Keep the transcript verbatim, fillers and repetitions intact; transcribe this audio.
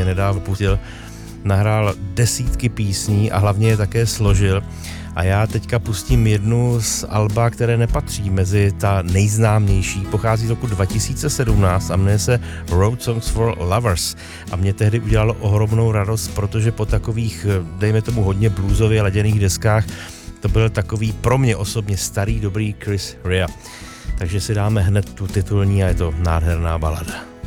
mě nedávno pustil. Nahrál desítky písní a hlavně je také složil. A já teďka pustím jednu z alba, které nepatří mezi ta nejznámější. Pochází z roku dva tisíce sedmnáct a jmenuje se Road Songs for Lovers. A mě tehdy udělalo ohromnou radost, protože po takových, dejme tomu hodně bluesově laděných deskách, to byl takový pro mě osobně starý, dobrý Chris Rea. Takže si dáme hned tu titulní a je to nádherná balada.